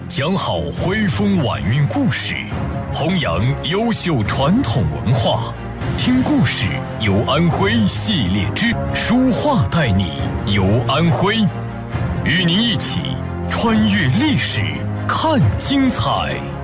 讲好徽风晚韵故事，弘扬优秀传统文化。听故事游安徽系列之书画带你游安徽，与您一起穿越历史，看精彩。